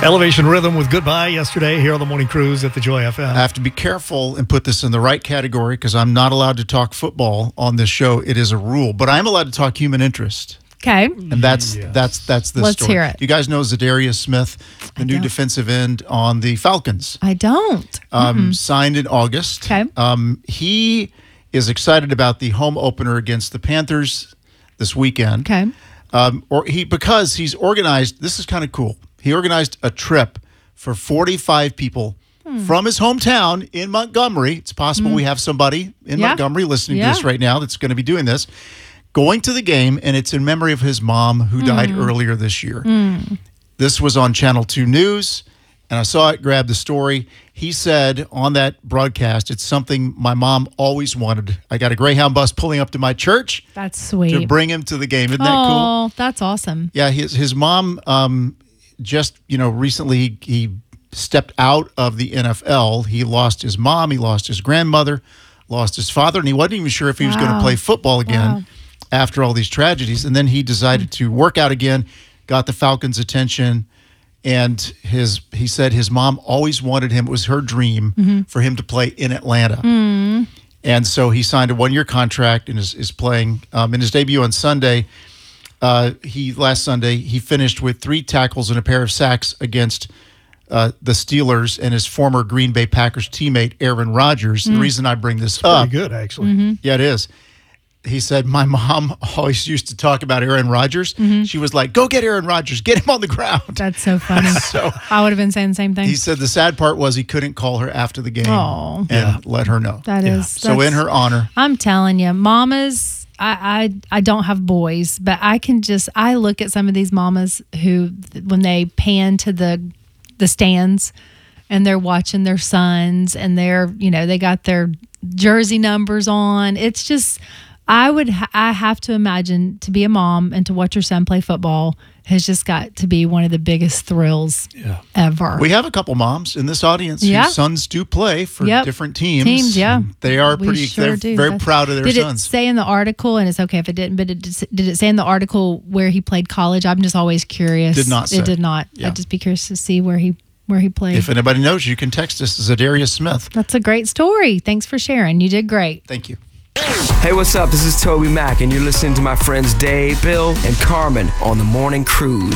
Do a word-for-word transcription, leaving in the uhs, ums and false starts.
Elevation Rhythm with Goodbye yesterday here on the Morning Cruise at the Joy F M. I have to be careful and put this in the right category because I'm not allowed to talk football on this show. It is a rule, but I'm allowed to talk human interest. Okay. And that's Yes. that's that's the Let's story. hear it. You guys know Zadarius Smith, the I new don't. defensive end on the Falcons. I don't. Um, signed in August. Okay. Um, he is excited about the home opener against the Panthers this weekend. Okay. Um, or he because he's organized. This is kind of cool. He organized a trip for forty-five people Hmm. from his hometown in Montgomery. It's possible we have somebody in Yeah. Montgomery listening Yeah. to this right now that's going to be doing this, going to the game, and it's in memory of his mom who died Hmm. earlier this year. This was on Channel two News, and I saw it, grabbed the story. He said on that broadcast, it's something my mom always wanted. I got a Greyhound bus pulling up to my church That's to sweet. bring him to the game. Isn't that cool? Oh, that's awesome. Yeah, his his mom um, just, you know, recently he, he stepped out of the N F L. He lost his mom, he lost his grandmother, lost his father, and he wasn't even sure if he was going to Wow. play football again Wow. after all these tragedies. And then he decided to work out again, got the Falcons' attention, and his he said his mom always wanted him. It was her dream Mm-hmm. for him to play in Atlanta. And so he signed a one-year contract and is, is playing um, in his debut on Sunday. Uh, he last Sunday he finished with three tackles and a pair of sacks against uh, the Steelers and his former Green Bay Packers teammate Aaron Rodgers. The reason I bring this up, Pretty good, actually. yeah, it is. He said my mom always used to talk about Aaron Rodgers. She was like, "Go get Aaron Rodgers, get him on the ground." That's so funny. So I would have been saying the same thing. he said the sad part was he couldn't call her after the game Aw. and Yeah. let her know. That Yeah. is. So in that's- her honor, I'm telling you, mamas, I, I I don't have boys, but I can just I look at some of these mamas who when they pan to the the stands and they're watching their sons and they're, you know, they got their jersey numbers on. It's just I would ha- I have to imagine to be a mom and to watch your son play football has just got to be one of the biggest thrills Yeah. ever. we have a couple moms in this audience Yeah. whose sons do play for Yep. different teams. Teams, yeah. They are We pretty sure they're do. very That's- proud of their did sons. it say in the article, and it's okay if it didn't, but it, did it say in the article where he played college? I'm just always curious. Did not say. It did not. Yeah. I'd just be curious to see where he where he played. If anybody knows, you can text us, Zadarius Smith. That's a great story. Thanks for sharing. You did great. Thank you. Hey, what's up? This is Toby Mack, and you're listening to my friends Dave, Bill, and Carmen on the Morning Cruise.